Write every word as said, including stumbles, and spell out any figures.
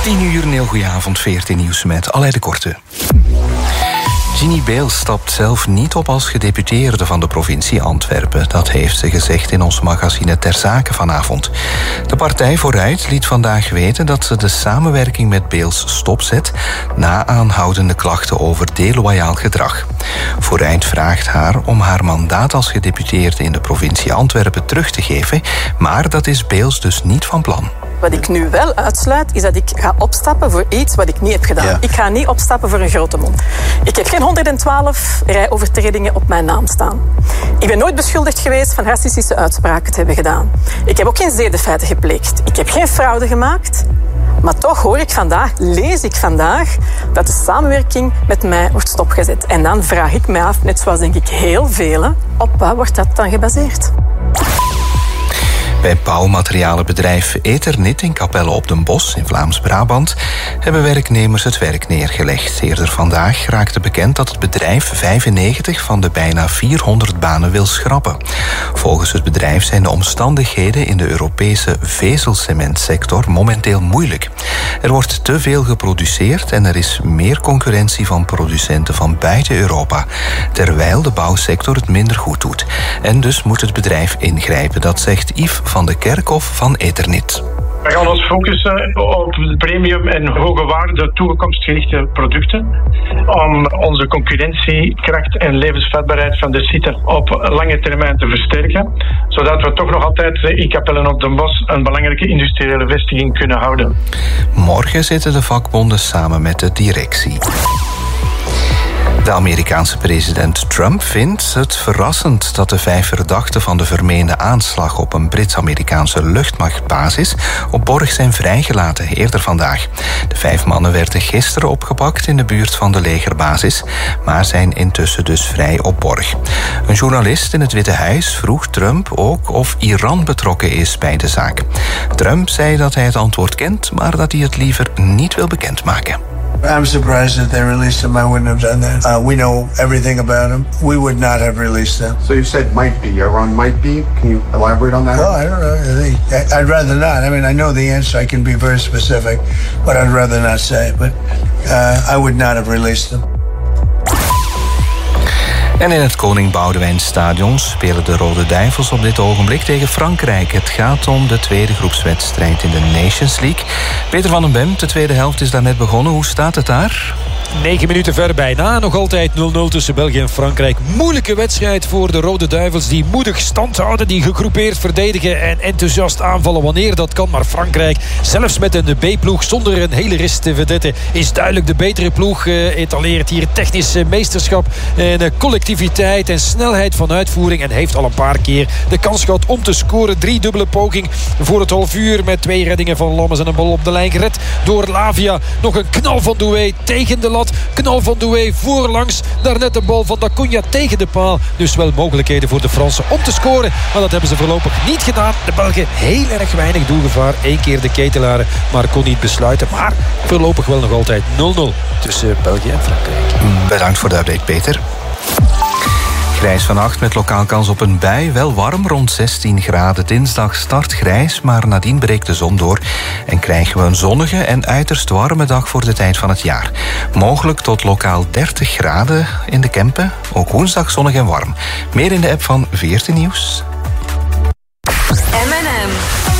tien uur, een heel goede avond, veertien nieuws met Aleid de Korte. Ginny Beels stapt zelf niet op als gedeputeerde van de provincie Antwerpen. Dat heeft ze gezegd in ons magazine Ter Zake vanavond. De Partij Vooruit liet vandaag weten dat ze de samenwerking met Beels stopzet na aanhoudende klachten over deloyaal gedrag. Vooruit vraagt haar om haar mandaat als gedeputeerde in de provincie Antwerpen terug te geven, maar dat is Beels dus niet van plan. Wat ik nu wel uitsluit, is dat ik ga opstappen voor iets wat ik niet heb gedaan. Ja. Ik ga niet opstappen voor een grote mond. Ik heb geen honderdtwaalf rijovertredingen op mijn naam staan. Ik ben nooit beschuldigd geweest van racistische uitspraken te hebben gedaan. Ik heb ook geen zedenfeiten gepleegd. Ik heb geen fraude gemaakt. Maar toch hoor ik vandaag, lees ik vandaag, dat de samenwerking met mij wordt stopgezet. En dan vraag ik mij af, net zoals denk ik heel velen, op wat wordt dat dan gebaseerd? Bij bouwmaterialenbedrijf Eternit in Capelle op den Bosch in Vlaams-Brabant hebben werknemers het werk neergelegd. Eerder vandaag raakte bekend dat het bedrijf vijfennegentig van de bijna vierhonderd banen wil schrappen. Volgens het bedrijf zijn de omstandigheden in de Europese vezelcementsector momenteel moeilijk. Er wordt te veel geproduceerd en er is meer concurrentie van producenten van buiten Europa, terwijl de bouwsector het minder goed doet. En dus moet het bedrijf ingrijpen, dat zegt Yves van de Kerkhof van Eternit. We gaan ons focussen op premium en hoge waarde toekomstgerichte producten. Om onze concurrentiekracht en levensvatbaarheid van de site op lange termijn te versterken. Zodat we toch nog altijd in Capelle op den Bosch een belangrijke industriële vestiging kunnen houden. Morgen zitten de vakbonden samen met de directie. De Amerikaanse president Trump vindt het verrassend dat de vijf verdachten van de vermeende aanslag op een Brits-Amerikaanse luchtmachtbasis op borg zijn vrijgelaten eerder vandaag. De vijf mannen werden gisteren opgepakt in de buurt van de legerbasis, maar zijn intussen dus vrij op borg. Een journalist in het Witte Huis vroeg Trump ook of Iran betrokken is bij de zaak. Trump zei dat hij het antwoord kent, maar dat hij het liever niet wil bekendmaken. I'm surprised that they released him. I wouldn't have done that. Uh, we know everything about him. We would not have released them. So you said might be. Iran might be. Can you elaborate on that? Well, I don't know. I think, I'd rather not. I mean, I know the answer. I can be very specific, but I'd rather not say. But uh, I would not have released them. En in het Koning Boudewijnstadion spelen de Rode Duivels op dit ogenblik tegen Frankrijk. Het gaat om de tweede groepswedstrijd in de Nations League. Peter van den Bem, de tweede helft is daar net begonnen. Hoe staat het daar? Negen minuten ver bijna. Nog altijd nul nul tussen België en Frankrijk. Moeilijke wedstrijd voor de Rode Duivels. Die moedig stand houden, die gegroepeerd verdedigen en enthousiast aanvallen wanneer dat kan. Maar Frankrijk, zelfs met een B-ploeg zonder een hele rist te verdetten, is duidelijk de betere ploeg. Uh, etaleert hier technisch meesterschap en uh, collectiviteit en snelheid van uitvoering. En heeft al een paar keer de kans gehad om te scoren. Drie dubbele poging voor het half uur met twee reddingen van Lammers en een bal op de lijn gered door Lavia. Nog een knal van Doué tegen de lat. Knal van Doué voorlangs. Daarnet de bal van Dacuña tegen de paal. Dus wel mogelijkheden voor de Fransen om te scoren. Maar dat hebben ze voorlopig niet gedaan. De Belgen heel erg weinig doelgevaar. Eén keer de Ketelaren, maar kon niet besluiten. Maar voorlopig wel nog altijd nul nul tussen België en Frankrijk. Bedankt voor de update, Peter. Grijs vannacht met lokaal kans op een bui. Wel warm, rond zestien graden. Dinsdag start grijs, maar nadien breekt de zon door. En krijgen we een zonnige en uiterst warme dag voor de tijd van het jaar. Mogelijk tot lokaal dertig graden in de Kempen. Ook woensdag zonnig en warm. Meer in de app van veertien Nieuws.